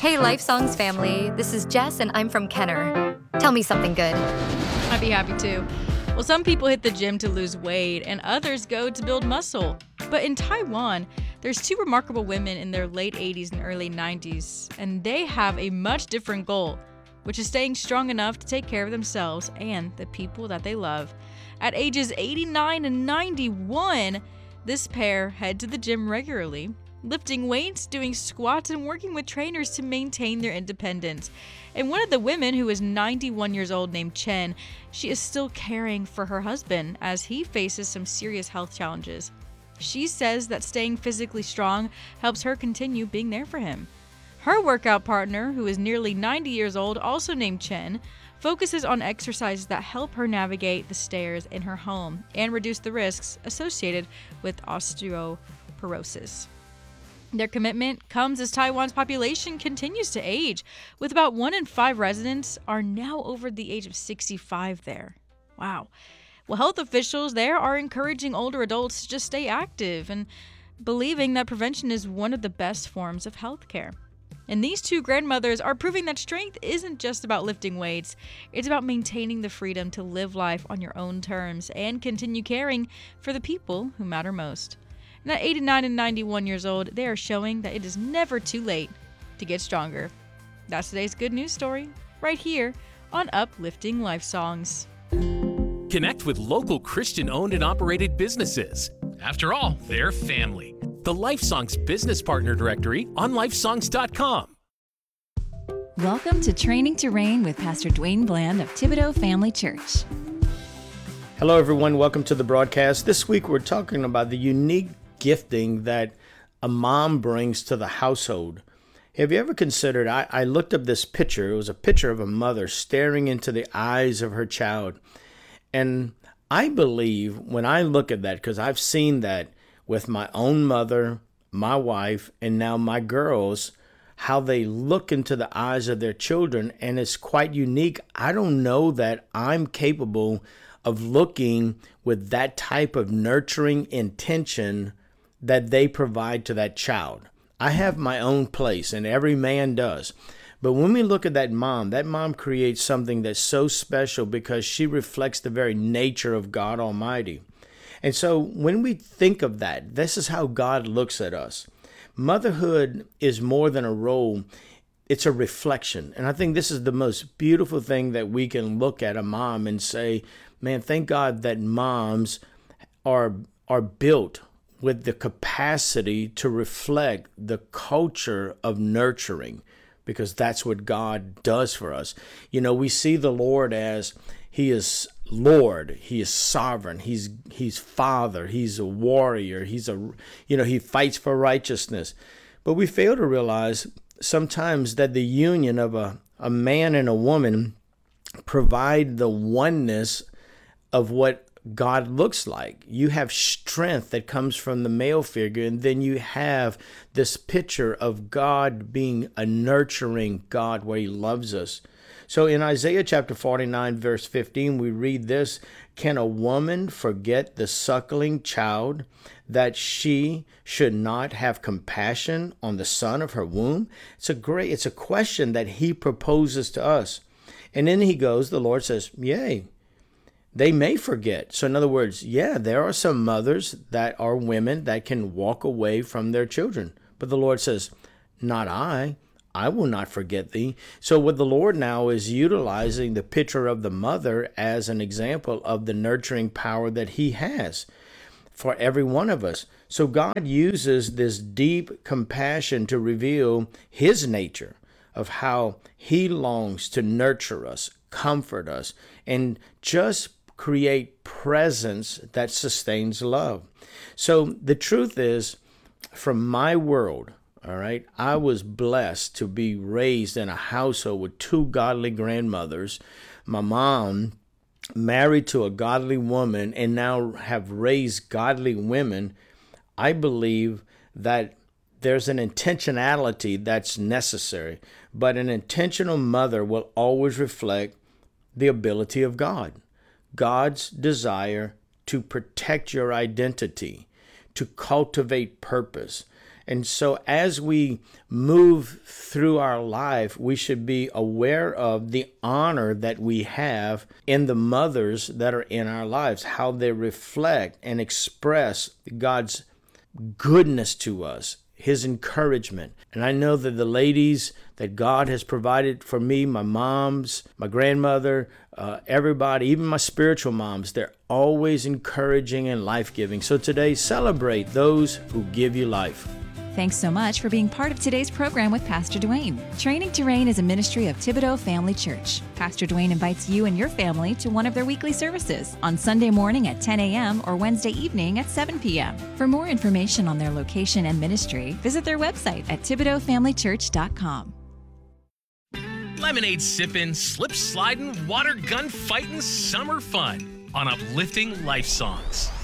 Hey, Life Songs family. This is Jess, and I'm from Kenner. Tell me something good. I'd be happy to. Well, some people hit the gym to lose weight, and others go to build muscle. But in Taiwan, there's two remarkable women in their late 80s and early 90s, and they have a much different goal, which is staying strong enough to take care of themselves and the people that they love. At ages 89 and 91, this pair head to the gym regularly, lifting weights, doing squats, and working with trainers to maintain their independence. And one of the women, who is 91 years old, named Chen, she is still caring for her husband as he faces some serious health challenges. She says that staying physically strong helps her continue being there for him. Her workout partner, who is nearly 90 years old, also named Chen, focuses on exercises that help her navigate the stairs in her home and reduce the risks associated with osteoporosis. Their commitment comes as Taiwan's population continues to age, with about 1 in 5 residents are now over the age of 65 there. Wow. Well, health officials there are encouraging older adults to just stay active and believing that prevention is one of the best forms of health care. And these two grandmothers are proving that strength isn't just about lifting weights. It's about maintaining the freedom to live life on your own terms and continue caring for the people who matter most. And at 89 and 91 years old, they are showing that it is never too late to get stronger. That's today's good news story, right here on Uplifting Life Songs. Connect with local Christian-owned and operated businesses. After all, they're family. The Life Songs Business Partner Directory on lifesongs.com. Welcome to Training to Reign with Pastor Dwayne Bland of Thibodaux Family Church. Hello, everyone. Welcome to the broadcast. This week, we're talking about the unique gifting that a mom brings to the household. Have you ever considered, I looked up this picture. It was a picture of a mother staring into the eyes of her child. And I believe when I look at that, because I've seen that with my own mother, my wife, and now my girls, how they look into the eyes of their children, and it's quite unique. I don't know that I'm capable of looking with that type of nurturing intention that they provide to that child. I have my own place, and every man does. But when we look at that mom creates something that's so special because she reflects the very nature of God Almighty. And so when we think of that, this is how God looks at us. Motherhood is more than a role. It's a reflection. And I think this is the most beautiful thing that we can look at a mom and say, man, thank God that moms are built with the capacity to reflect the culture of nurturing, because that's what God does for us. You know, we see the Lord as He is Lord, He is sovereign, He's Father, He's a warrior, He fights for righteousness. But we fail to realize sometimes that the union of a man and a woman provide the oneness of what God looks like. You have strength that comes from the male figure, and then you have this picture of God being a nurturing God where He loves us. So in Isaiah chapter 49, verse 15, we read this: can a woman forget the suckling child, that she should not have compassion on the son of her womb? It's a question that He proposes to us. And then the Lord says, yea, they may forget. So in other words, there are some mothers that are women that can walk away from their children. But the Lord says, not I. I will not forget thee. So what the Lord now is utilizing the picture of the mother as an example of the nurturing power that He has for every one of us. So God uses this deep compassion to reveal His nature of how He longs to nurture us, comfort us, and just create presence that sustains love. So the truth is, from my world, all right, I was blessed to be raised in a household with two godly grandmothers. My mom married to a godly woman and now have raised godly women. I believe that there's an intentionality that's necessary, but an intentional mother will always reflect the ability of God. God's desire to protect your identity, to cultivate purpose, And so as we move through our life, we should be aware of the honor that we have in the mothers that are in our lives, how they reflect and express God's goodness to us, His encouragement. And I know that the ladies that God has provided for me, my moms, my grandmother, everybody, even my spiritual moms, they're always encouraging and life-giving. So today, celebrate those who give you life. Thanks so much for being part of today's program with Pastor Dwayne. Training to Reign is a ministry of Thibodaux Family Church. Pastor Dwayne invites you and your family to one of their weekly services on Sunday morning at 10 a.m. or Wednesday evening at 7 p.m. For more information on their location and ministry, visit their website at ThibodauxFamilyChurch.com. Lemonade sipping, slip sliding, water gun fighting, summer fun on Uplifting Life Songs.